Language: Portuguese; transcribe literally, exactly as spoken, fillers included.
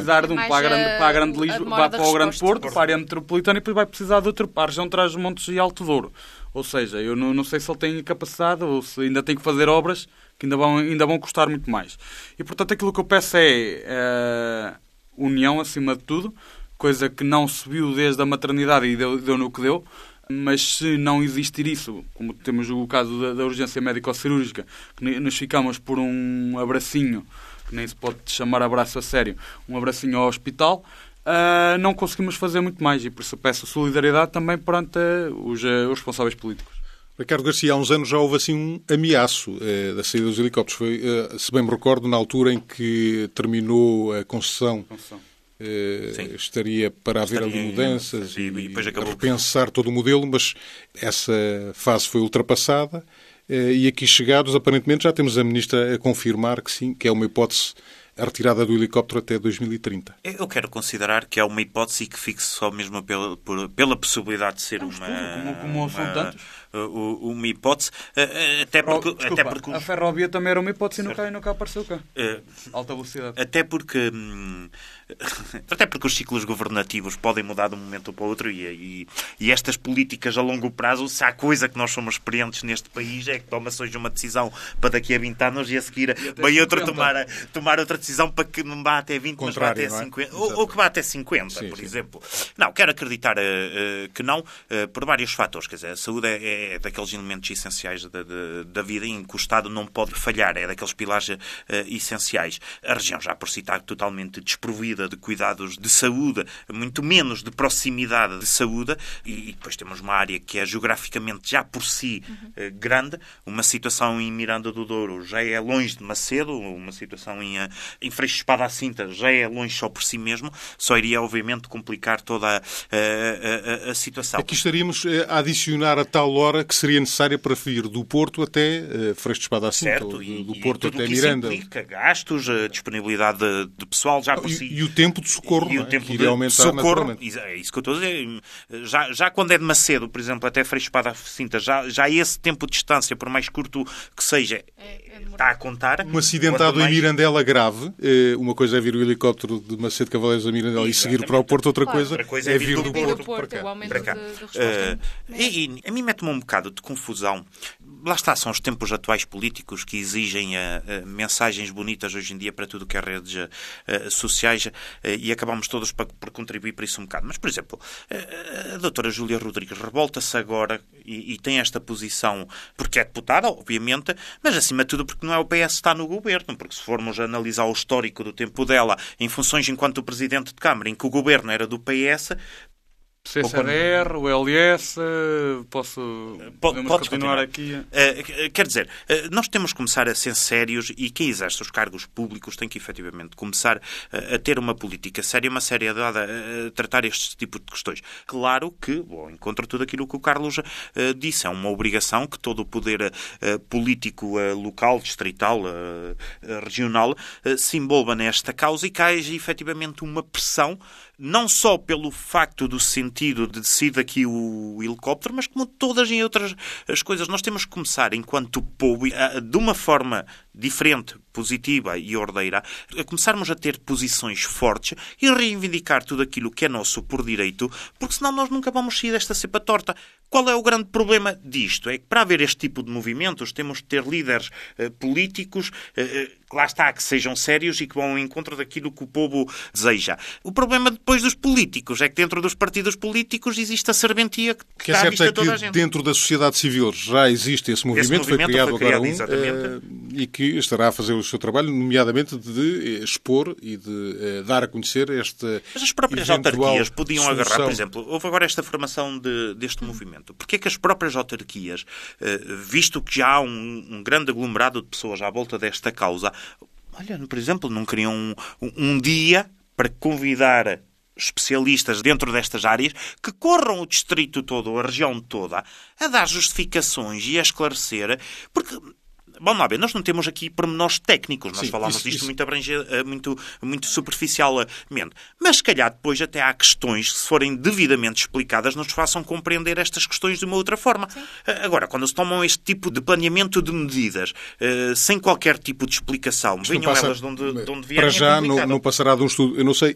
precisar de um mais para a grande, a- para a grande a Lisboa, demora vai da para o grande resposta. Porto, para a área metropolitana e depois vai precisar de outro para a região Trás os Montes e Alto Douro. Ou seja, eu não, não sei se ele tem capacidade ou se ainda tem que fazer obras que ainda vão, ainda vão custar muito mais. E, portanto, aquilo que eu peço é uh, união, acima de tudo, coisa que não se viu desde a maternidade e deu, deu no que deu, mas se não existir isso, como temos o caso da, da urgência médico-cirúrgica, que nos ficamos por um abracinho, que nem se pode chamar abraço a sério, um abracinho ao hospital, uh, não conseguimos fazer muito mais. E por isso peço solidariedade também perante uh, os, uh, os responsáveis políticos. Ricardo Garcia, há uns anos já houve assim um ameaço eh, da saída dos helicópteros. Foi, eh, se bem me recordo, na altura em que terminou a concessão, concessão. Eh, estaria para haver Estaria, ali mudanças sim, e, e depois acabou. repensar todo o modelo, mas essa fase foi ultrapassada eh, e aqui chegados, aparentemente, já temos a Ministra a confirmar que sim, que é uma hipótese a retirada do helicóptero até dois mil e trinta. Eu quero considerar que é uma hipótese e que fique só mesmo pela, por, pela possibilidade de ser É um uma, estudo, como- como são uma, tantos. uh, uma hipótese, uh, até porque... Desculpa, até porque a ferrovia também era uma hipótese e nunca, nunca apareceu cá. uh, Alta velocidade. Até porque, hum, até porque os ciclos governativos podem mudar de um momento para o outro e, e, e estas políticas a longo prazo, se há coisa que nós somos experientes neste país é que toma-se hoje uma decisão para daqui a vinte anos e a seguir vem outra tomar, tomar outra decisão para que não vá até vinte, mas vá até cinquenta. Ou, ou que vá até cinquenta, sim, por sim. exemplo. Não, quero acreditar uh, uh, que não, uh, por vários fatores. Quer dizer, a saúde é, é daqueles elementos essenciais da, da, da vida em que o Estado não pode falhar, é daqueles pilares uh, essenciais. A região já por si está totalmente desprovida de cuidados de saúde, muito menos de proximidade de saúde, e, e depois temos uma área que é geograficamente já por si uh, grande. Uma situação em Miranda do Douro já é longe de Macedo, uma situação em, uh, em Freixo Espada à Cinta já é longe só por si mesmo, só iria obviamente complicar toda a, a, a, a situação. Aqui estaríamos a adicionar a tal hora que seria necessária para vir do Porto até uh, Freixo de Espada à Cinta, Certo, ou e, do e Porto tudo até o que Miranda. Isso implica gastos, a disponibilidade de, de pessoal já por E, si. e o tempo de socorro, E não o é? tempo Que de iria aumentar socorro, naturalmente. é isso que eu estou a dizer. Já, já quando é de Macedo, por exemplo, até Freixo Espada à Cinta, já, já esse tempo de distância, por mais curto que seja, É- é demorado. está a contar. Um acidentado Quanto mais- em Mirandela grave, eh, uma coisa é vir o helicóptero de Macedo Cavaleiros a Mirandela e seguir para o Porto, outra Claro. coisa, Outra coisa é vir do Vir Porto, do para Porto, cá. o aumento para cá. de, de resposta. Eh, e, e a mim mete-me um bocado de confusão. Lá está, são os tempos atuais políticos que exigem uh, uh, mensagens bonitas hoje em dia para tudo o que é redes uh, sociais uh, e acabamos todos por, por contribuir para isso um bocado. Mas, por exemplo, uh, a doutora Júlia Rodrigues revolta-se agora e, e tem esta posição porque é deputada, obviamente, mas acima de tudo porque não é o P S que está no governo, porque se formos analisar o histórico do tempo dela em funções enquanto Presidente de Câmara, em que o governo era do P S... C C D R, o L S, posso podemos Podes continuar, continuar. aqui. Uh, quer dizer, uh, nós temos que começar a ser sérios e quem exerce os cargos públicos tem que efetivamente começar uh, a ter uma política séria, uma seriedade a, a tratar este tipo de questões. Claro que, bom, encontra tudo aquilo que o Carlos uh, disse, é uma obrigação que todo o poder uh, político uh, local, distrital, uh, uh, regional uh, se envolva nesta causa e que haja efetivamente uma pressão, não só pelo facto do sentido de decidir aqui o helicóptero, mas como todas as outras as coisas. Nós temos que começar, enquanto povo, de uma forma diferente, positiva e ordeira, a começarmos a ter posições fortes e reivindicar tudo aquilo que é nosso por direito, porque senão nós nunca vamos sair desta cepa torta. Qual é o grande problema disto? É que para haver este tipo de movimentos temos de ter líderes uh, políticos uh, que lá está, que sejam sérios e que vão ao encontro daquilo que o povo deseja. O problema depois dos políticos é que dentro dos partidos políticos existe a serventia que, que está é à vista certo de toda é a que gente. dentro da sociedade civil já existe esse movimento, esse foi movimento criado foi criado, agora um, exatamente. eh, e que estará a fazer o seu trabalho, nomeadamente de expor e de eh, dar a conhecer esta Mas as próprias eventual autarquias podiam solução. agarrar, por exemplo, houve agora esta formação de, deste movimento. Porquê é que as próprias autarquias, eh, visto que já há um, um grande aglomerado de pessoas à volta desta causa, olha, por exemplo, não criam um, um, um dia para convidar especialistas dentro destas áreas que corram o distrito todo, a região toda, a dar justificações e a esclarecer, porque... Vamos lá ver, nós não temos aqui pormenores técnicos, nós Sim, falamos isso, disto isso. muito, abrange, muito, muito superficialmente. Mas, se calhar, depois até há questões que, se forem devidamente explicadas, nos façam compreender estas questões de uma outra forma. Sim. Agora, quando se tomam este tipo de planeamento de medidas, uh, sem qualquer tipo de explicação, Isto não venham passa- elas de onde, de onde vierem, Para já é não, complicado. não passará de um estudo. Eu não sei,